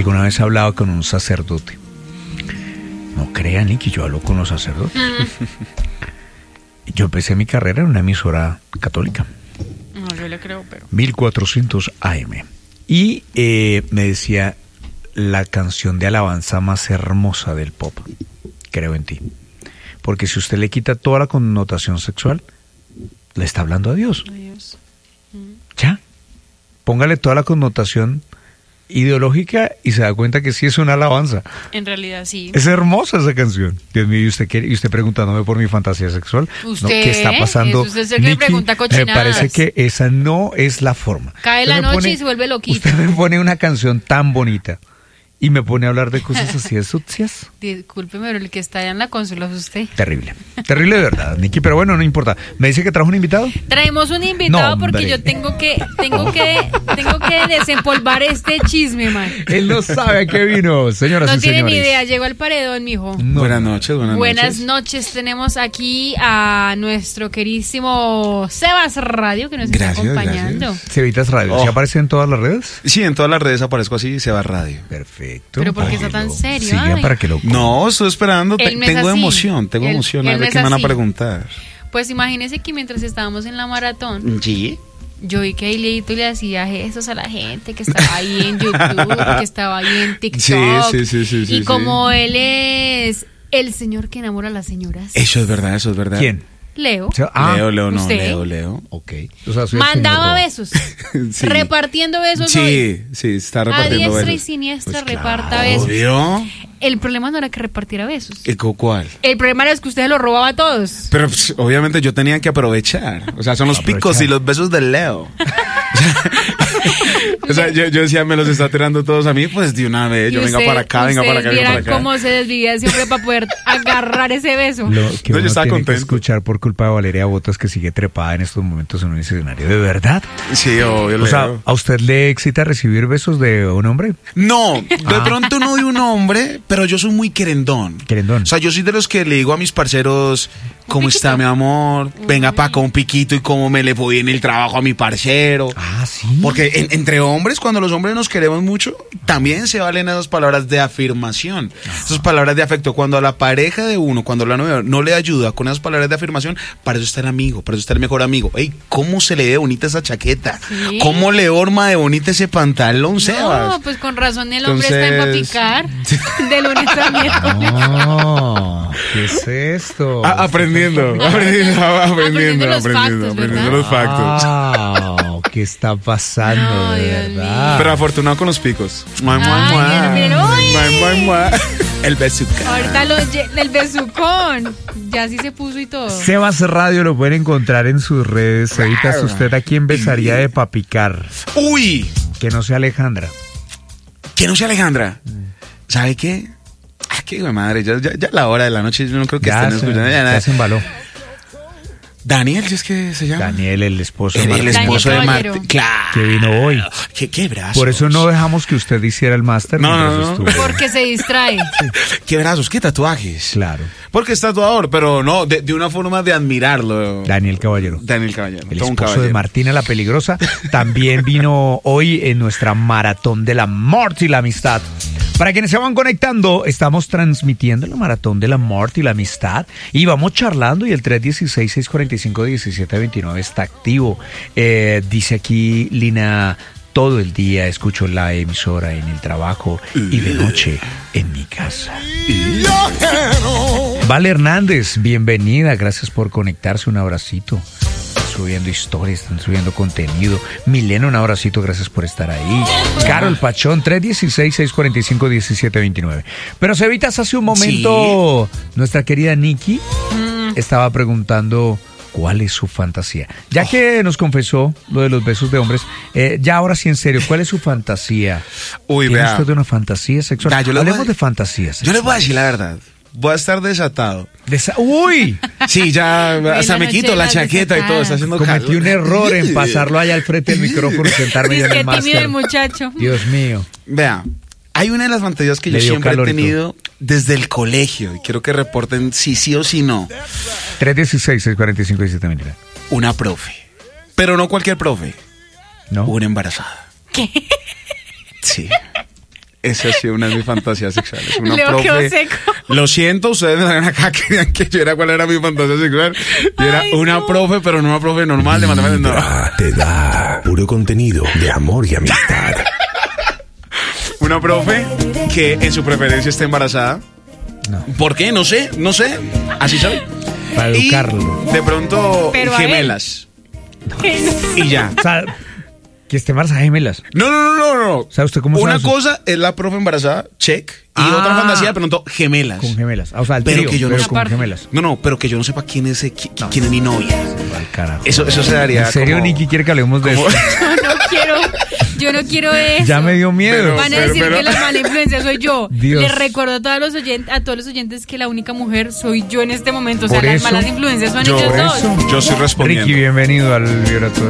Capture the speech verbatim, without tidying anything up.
alguna vez hablaba con un sacerdote. No crean, Nicky, yo hablo con los sacerdotes. Yo empecé mi carrera en una emisora católica. No, yo le creo, pero... mil cuatrocientos A M. Y eh, me decía, la canción de alabanza más hermosa del pop, creo en ti. Porque si usted le quita toda la connotación sexual, le está hablando a Dios. Adiós. Mm. Ya. Póngale toda la connotación ideológica y se da cuenta que sí es una alabanza. En realidad sí. Es hermosa esa canción. Dios mío, y usted quiere, y usted preguntándome por mi fantasía sexual. ¿Usted? ¿No? ¿Qué está pasando? Usted es el que me Nicky, pregunta me cochinadas. parece que esa no es la forma. Cae Usted la me noche pone- y se vuelve loquito. Usted me pone una canción tan bonita y me pone a hablar de cosas así de sucias. Discúlpeme, pero el que está allá en la consola es usted. Terrible. Terrible de verdad, Nicky, pero bueno, no importa. ¿Me dice que trajo un invitado? Traemos un invitado No, porque hombre. yo tengo que, tengo que, tengo que desempolvar este chisme, man. Él no sabe a qué vino, señoras No y tiene señores. ni idea, llegó al paredón, mijo. No. Buenas noches, buenas, Buenas noches. noches, tenemos aquí a nuestro querísimo Sebas Radio que nos Gracias, está acompañando. gracias. Cevitas Radio, Oh. ¿se aparece en todas las redes? Sí, en todas las redes aparezco así, se va radio. Perfecto. Pero ¿por qué está Para que tan lo serio? sigan Ay. para que lo... No, estoy esperando, te- Él no es tengo así. emoción, tengo Él- emoción él a no ver es qué me van a así. preguntar. Pues imagínese que mientras estábamos en la maratón, ¿Sí? yo vi que Aileito le hacía gestos a la gente que estaba ahí en YouTube, que estaba ahí en TikTok. Sí, sí, sí, sí, sí, y sí. como él es el señor que enamora a las señoras. Eso es verdad, eso es verdad. ¿Quién? Leo. O sea, ah, Leo, Leo, no, ¿usted? Leo, Leo. ok. O sea, soy el Mandaba señor besos. Sí. Repartiendo besos hoy. Sí, sí, está A repartiendo diestra y besos. siniestra Pues reparta claro. besos. Obvio. El problema no era que repartiera besos. ¿Y cu- ¿Cuál? El problema era que usted se los robaba a todos. Pero pues, obviamente yo tenía que aprovechar. O sea, son los Aprovechar. picos y los besos de Leo. O sea, yo, yo decía, me los está tirando todos a mí, pues de una vez. Y Yo venga usted- para acá, venga para acá, ustedes venga para vieran acá. cómo se desvivía ese hombre para poder agarrar ese beso. Lo que No, yo uno estaba tiene que contento. escuchar por culpa de Valeria Botas, que sigue trepada en estos momentos en un escenario. ¿De verdad? Sí, obvio, O sea, Leo. ¿a usted le excita recibir besos de un hombre? No, de Ah. pronto no de un hombre, pero yo soy muy querendón. Querendón. O sea, yo soy de los que le digo a mis parceros, ¿cómo está mi amor? Venga para acá un piquito y cómo me le voy en el trabajo a mi parcero. Ah, sí. Porque en- entre hombres, cuando los hombres nos queremos mucho, también se valen esas palabras de afirmación, esas palabras de afecto. Cuando a la pareja de uno, cuando la novia no le ayuda con esas palabras de afirmación, para eso está el amigo, para eso está el mejor amigo. Ey, ¿cómo se le ve bonita esa chaqueta? Sí. ¿Cómo le horma de bonita ese pantalón, Sebas? No, pues con razón el hombre está Entonces- en papicar de lunes a miércoles. No, ¿qué es esto? Ah, aprendiendo, aprendiendo, aprendiendo, los aprendiendo, factos, aprendiendo ¿verdad? los factos. Ah, ¿qué está pasando? No, de Dios verdad? Pero afortunado con los picos. Mua, mua, Ay, mua. miren, miren, uy. Mua, mua, mua. El besuca. Ahorita lo, lle- el besucón. Ya sí se puso y todo. Sebas Radio lo pueden encontrar en sus redes. Cevitas, ¿usted a quién besaría de papicar? Uy, Que no sea Alejandra. que no sea Alejandra. ¿Sabe qué? Ah, qué hijo de madre, ya, ya, ya la hora de la noche, yo no creo que Ya estén se, escuchando. Ya, ya nada. se embaló. Daniel, si es que se llama. Daniel, el esposo de El, el Martín, esposo de Daniel Martín. Caballero. Claro. que vino hoy. Qué, qué brazos. Por eso no dejamos que usted hiciera el máster. No, mientras no, no. estuvo. Porque se distrae. Qué brazos, qué tatuajes. Claro. Porque es tatuador, pero no, de, de una forma de admirarlo. Daniel Caballero. Daniel Caballero. El todo un esposo de caballero. Martina la Peligrosa también vino hoy en nuestra maratón del amor y la amistad. Para quienes se van conectando, estamos transmitiendo la maratón del amor y la amistad y vamos charlando y el tres uno seis, seis cuatro cinco, uno siete dos nueve está activo. Eh, dice aquí Lina, todo el día escucho la emisora en el trabajo y de noche en mi casa. Vale Hernández, bienvenida, gracias por conectarse, un abracito. Subiendo historias, están subiendo contenido. Milena, un abracito, gracias por estar ahí. Carol Pachón, tres uno seis, seis cuatro cinco, uno siete dos nueve. Pero Cevitas, hace un momento, sí. Nuestra querida Nikki mm. estaba preguntando cuál es su fantasía. Ya oh. que nos confesó lo de los besos de hombres, eh, ya ahora sí en serio, ¿cuál es su fantasía? Uy, ¿Tiene vea. usted una fantasía sexual? Da, yo Hablemos voy a... de fantasías. Yo les voy a decir la verdad. Voy a estar desatado. Desa ¡Uy! Sí, ya hasta me quito la chaqueta desatadas. y todo. Está haciendo Cometí calor. un error en pasarlo allá al frente del micrófono y sentarme ya en Es el que tímido el máster. muchacho. Dios mío. Vea, hay una de las fantasías que Le yo dio siempre calor he y todo. tenido desde el colegio y quiero que reporten si sí o si no. tres uno seis, seis cuatro cinco, uno siete dos nueve. Una profe. Pero no cualquier profe. ¿No? Una embarazada. ¿Qué? Sí. Esa sí, una de mis fantasías sexuales. Una Leo quedó profe. seco. Lo siento, ustedes me dan acá querían que yo era cuál era mi fantasía sexual. Y era Ay, una no. profe, pero no una profe normal de matemáticas. No. Vibra te da puro contenido de amor y amistad. Una profe que en su preferencia esté embarazada. No. ¿Por qué? No sé, no sé. Así soy. Para Y educarlo. de pronto Pero a él. gemelas. Y ya. O sea, que esté embarazada gemelas. No, no, no, no, no. O sea, ¿usted cómo Una sabe eso? cosa es la profe embarazada, check. Y Ah. otra fantasía de pronto gemelas. Con gemelas. O sea, el Pero trío, que yo no pero sé. con Aparte. gemelas. No, no, pero que yo no sepa quién es, eh, qui- quién es mi novia. Al carajo. Eso, eso se daría. ¿En serio, como- Nicky, quiere que hablemos de como- esto? Yo no quiero, yo no quiero eso. Ya me dio miedo. Pero- Van a decir pero- que la mala influencia soy yo. Dios. Les recuerdo a todos los oyentes, a todos los oyentes que la única mujer soy yo en este momento. O sea, Por las eso- malas influencias son Yo, ellos dos. yo estoy respondiendo. Ricky, bienvenido al Vibrato.